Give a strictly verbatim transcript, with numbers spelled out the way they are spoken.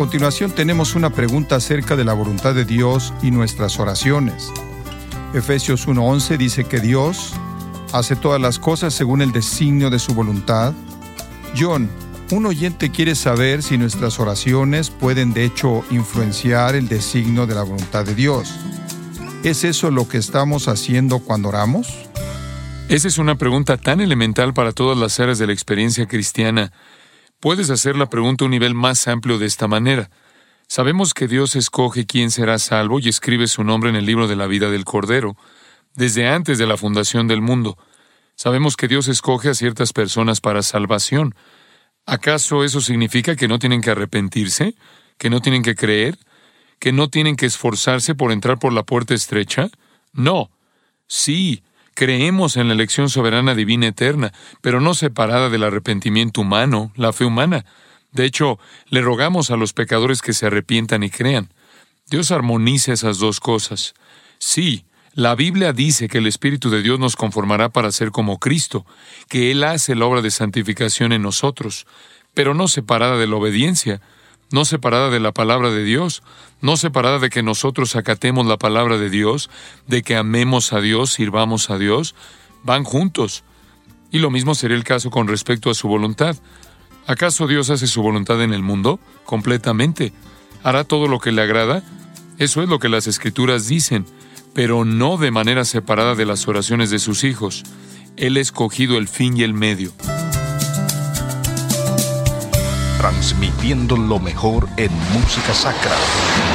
continuación tenemos una pregunta acerca de la voluntad de Dios y nuestras oraciones. Efesios uno once dice que Dios hace todas las cosas según el designio de su voluntad. John, un oyente quiere saber si nuestras oraciones pueden de hecho influenciar el designio de la voluntad de Dios. ¿Es eso lo que estamos haciendo cuando oramos? Esa es una pregunta tan elemental para todas las áreas de la experiencia cristiana. Puedes hacer la pregunta a un nivel más amplio de esta manera. Sabemos que Dios escoge quién será salvo y escribe su nombre en el libro de la vida del Cordero, desde antes de la fundación del mundo. Sabemos que Dios escoge a ciertas personas para salvación. ¿Acaso eso significa que no tienen que arrepentirse? ¿Que no tienen que creer? ¿Que no tienen que esforzarse por entrar por la puerta estrecha? No. Sí, creemos en la elección soberana divina eterna, pero no separada del arrepentimiento humano, la fe humana. De hecho, le rogamos a los pecadores que se arrepientan y crean. Dios armoniza esas dos cosas. Sí, la Biblia dice que el Espíritu de Dios nos conformará para ser como Cristo, que Él hace la obra de santificación en nosotros, pero no separada de la obediencia, no separada de la palabra de Dios, no separada de que nosotros acatemos la palabra de Dios, de que amemos a Dios, sirvamos a Dios, van juntos. Y lo mismo sería el caso con respecto a su voluntad. ¿Acaso Dios hace su voluntad en el mundo? Completamente. ¿Hará todo lo que le agrada? Eso es lo que las Escrituras dicen, pero no de manera separada de las oraciones de sus hijos. Él ha escogido el fin y el medio. Transmitiendo lo mejor en música sacra.